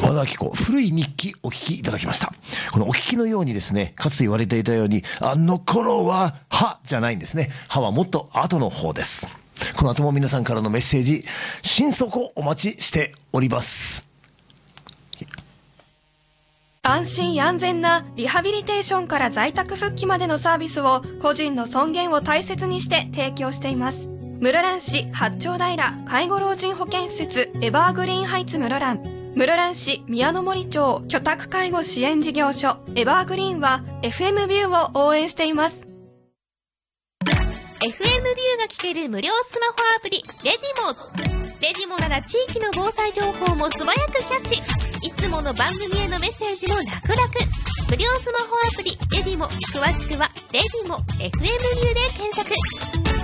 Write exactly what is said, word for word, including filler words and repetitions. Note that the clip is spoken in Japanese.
和田アキ子古い日記お聞きいただきました。このお聞きのようにですね、かつて言われていたように、あの頃ははじゃないんですね。ははもっと後の方です。この後も皆さんからのメッセージ心底お待ちしております。 安心安全なリハビリテーションから在宅復帰までのサービスを個人の尊厳を大切にして提供しています。室蘭市八丁平介護老人保健施設エバーグリーンハイツ室蘭、室蘭市宮の森町居宅介護支援事業所エバーグリーンは エフエム ビューを応援しています。 エフエム ビューが聞ける無料スマホアプリレディモ。レディモなら地域の防災情報も素早くキャッチ。いつもの番組へのメッセージも楽々。無料スマホアプリレディモ、詳しくはレディモ エフエム ビューで検索。